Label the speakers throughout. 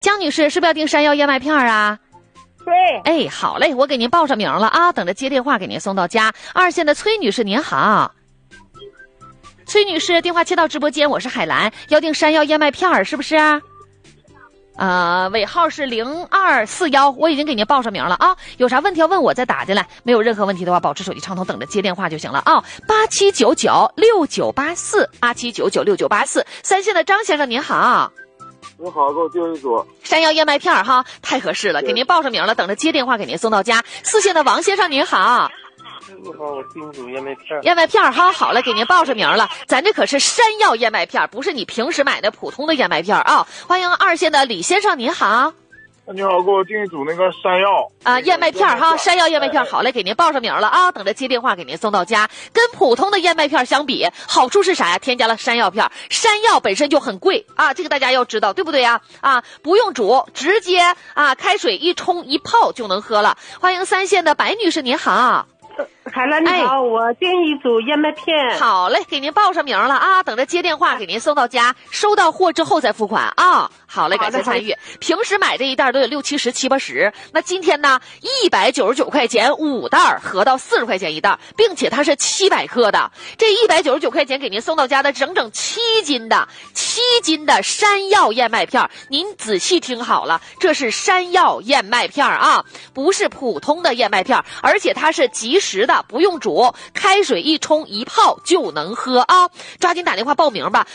Speaker 1: 江女士，是不是要订山药燕麦片啊？
Speaker 2: 对。
Speaker 1: 哎，好嘞，我给您报上名了啊，等着接电话给您送到家。2线的崔女士您好。崔女士，电话接到直播间，我是海兰，要订山药燕麦片是不是啊？尾号是0241，我已经给您报上名了啊。有啥问题要问我再打进来，没有任何问题的话，保持手机畅通，等着接电话就行了啊。87996984，87996984。3线的张先生您好。
Speaker 3: 你好，给我订一组
Speaker 1: 山药燕麦片哈，太合适了，给您报上名了，等着接电话给您送到家。4线的王先生您好。
Speaker 3: 你好，我订一组燕麦片。
Speaker 1: 燕麦片哈，好了，给您报上名了，咱这可是山药燕麦片，不是你平时买的普通的燕麦片啊。欢迎2线的李先生您好。
Speaker 3: 你好，给我订一组那个山药
Speaker 1: 燕麦片哈，山药燕麦片，好嘞，给您报上名了啊，等着接电话给您送到家。跟普通的燕麦片相比，好处是啥呀？添加了山药片，山药本身就很贵啊，这个大家要知道，对不对呀？不用煮，直接开水一冲一泡就能喝了。欢迎3线的白女士您好。
Speaker 2: 海兰你好，我订一组燕麦片。
Speaker 1: 好嘞，给您报上名了啊，等着接电话给您送到家，收到货之后再付款啊。好嘞，感谢参与。平时买这一袋都有60、70、70、80，那今天呢199块钱5袋，合到40块钱一袋，并且它是700克的。这199块钱给您送到家的整整7斤的山药燕麦片，您仔细听好了，这是山药燕麦片啊，不是普通的燕麦片，而且它是即食的，不用煮，开水一冲一泡就能喝啊！抓紧打电话报名吧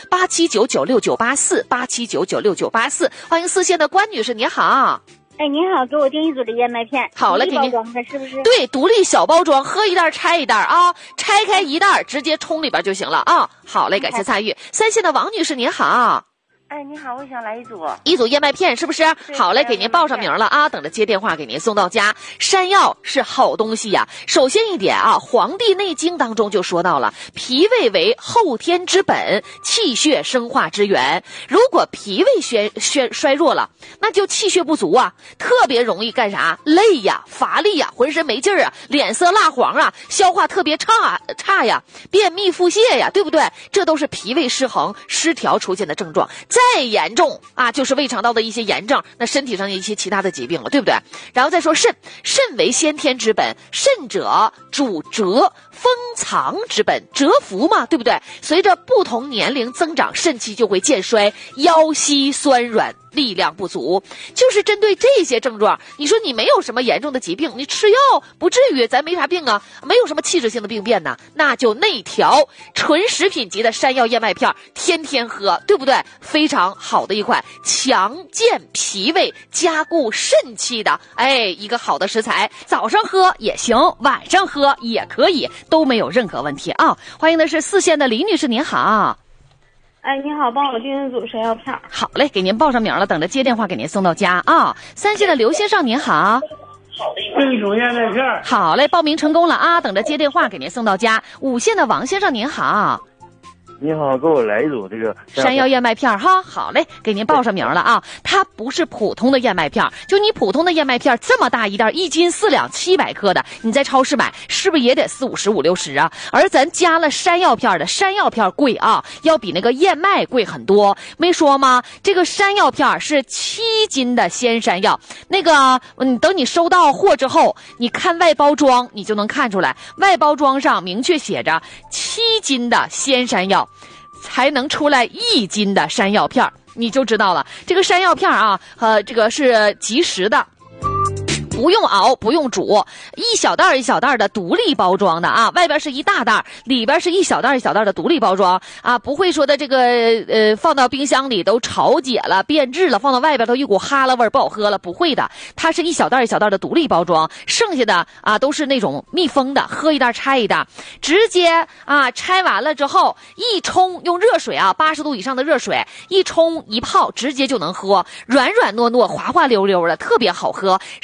Speaker 1: ，87996984，87996984。欢迎4线的关女士，你好。
Speaker 4: 哎，您好，给我订一组的燕麦片。
Speaker 1: 好了，给您。
Speaker 4: 包装的是不是？
Speaker 1: 对，独立小包装，喝一袋拆一袋啊，拆开一袋直接冲里边就行了啊。好嘞，感谢参与。3线的王女士，您好。
Speaker 4: 哎，你好，我想来
Speaker 1: 一组燕麦片，是不是？好嘞，给您报上名了啊，等着接电话给您送到家。山药是好东西呀。首先一点啊，《黄帝内经》当中就说到了，脾胃为后天之本，气血生化之源。如果脾胃衰弱了，那就气血不足啊，特别容易干啥？累呀，乏力呀，浑身没劲儿啊，脸色蜡黄啊，消化特别差呀，便秘腹泻呀，对不对？这都是脾胃失衡失调出现的症状。再严重啊，就是胃肠道的一些炎症，那身体上一些其他的疾病了，对不对？然后再说肾为先天之本，肾者主折封藏之本，蛰伏嘛，对不对？随着不同年龄增长，肾气就会渐衰，腰膝酸软，力量不足。就是针对这些症状，你说你没有什么严重的疾病，你吃药不至于，咱没啥病啊，没有什么器质性的病变呢，那就内调纯食品级的山药燕麦片，天天喝，对不对？非常好的一款强健脾胃加固肾气的一个好的食材，早上喝也行，晚上喝也可以，都没有任何问题啊。欢迎的是4线的李女士，您好。
Speaker 4: 哎，你好，帮我订一组山药片。
Speaker 1: 好嘞，给您报上名了，等着接电话给您送到家啊。3线的刘先生您好。
Speaker 3: 订一组燕麦片。
Speaker 1: 好嘞，报名成功了啊，等着接电话给您送到家。5线的王先生您好。
Speaker 3: 你好，给我来一组这个
Speaker 1: 山药燕麦片哈。好嘞，给您报上名了啊。它不是普通的燕麦片，就你普通的燕麦片这么大一袋，1斤4两700克的，你在超市买是不是也得40、50、50、60啊？而咱加了山药片的，山药片贵啊，要比那个燕麦贵很多。没说吗？这个山药片是7斤的鲜山药，那个等你收到货之后，你看外包装，你就能看出来，外包装上明确写着7斤的鲜山药。才能出来1斤的山药片，你就知道了。这个山药片啊，这个是即食的。不用熬，不用煮，一小袋一小袋的独立包装的啊，外边是一大袋，里边是一小袋一小袋的独立包装啊，不会说的这个放到冰箱里都潮解了变质了，放到外边都一股哈喇味不好喝了，不会的，它是一小袋一小袋的独立包装，剩下的啊都是那种密封的，喝一袋拆一袋，直接啊拆完了之后一冲，用热水啊80度以上的热水一冲一泡，直接就能喝，软软糯糯滑滑溜溜的，特别好喝，是那种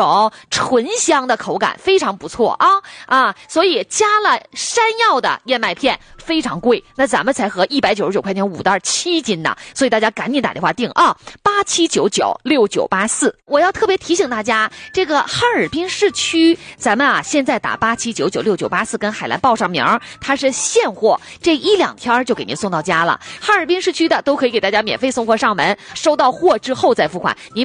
Speaker 1: 种醇香的口感，非常不错啊！所以加了山药的燕麦片非常贵，那咱们才合199块钱5袋7斤呢，所以大家赶紧打电话订啊，87996984。我要特别提醒大家，这个哈尔滨市区，咱们现在打87996984跟海澜报上名，它是现货，这1-2天就给您送到家了。哈尔滨市区的都可以给大家免费送货上门，收到货之后再付款。您